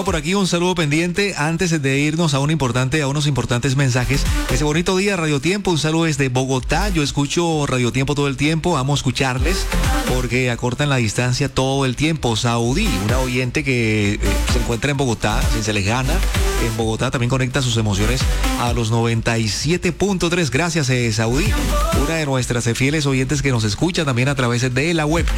Tengo por aquí un saludo pendiente antes de irnos a unos importantes mensajes. Ese bonito día, Radio Tiempo, un saludo desde Bogotá. Yo escucho Radio Tiempo todo el tiempo, amo escucharles porque acortan la distancia todo el tiempo. Saudí, una oyente que se encuentra en Bogotá, lejana. En Bogotá también conecta sus emociones a los 97.3. Gracias, Saudí. Una de nuestras fieles oyentes que nos escucha también a través de la web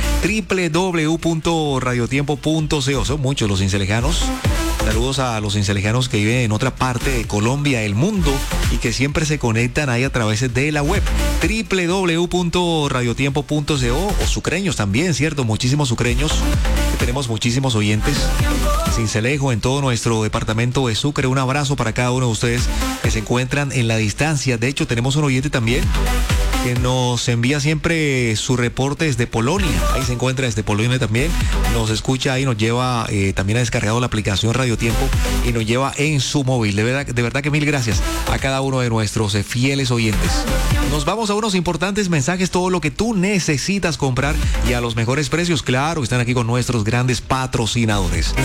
www.radiotiempo.co. Son muchos los cincelejanos. Saludos a los cincelejanos que viven en otra parte de Colombia, el mundo, y que siempre se conectan ahí a través de la web www.radiotiempo.co, o sucreños también, ¿cierto? Muchísimos sucreños, que tenemos muchísimos oyentes. Cincelejo, en todo nuestro departamento de Sucre, un abrazo para cada uno de ustedes que se encuentran en la distancia. De hecho, tenemos un oyente también que nos envía siempre su reporte desde Polonia. Ahí se encuentra desde Polonia también. Nos escucha y nos lleva, también ha descargado la aplicación Radio Tiempo y nos lleva en su móvil. De verdad que mil gracias a cada uno de nuestros fieles oyentes. Nos vamos a unos importantes mensajes, todo lo que tú necesitas comprar y a los mejores precios. Claro, están aquí con nuestros grandes patrocinadores.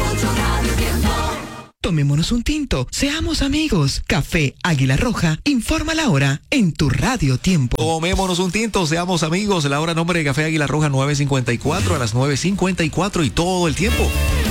Tomémonos un tinto, seamos amigos. Café Águila Roja, informa la hora en tu Radio Tiempo. Tomémonos un tinto, seamos amigos. La hora nombre de Café Águila Roja 9:54 a las 9:54 y todo el tiempo.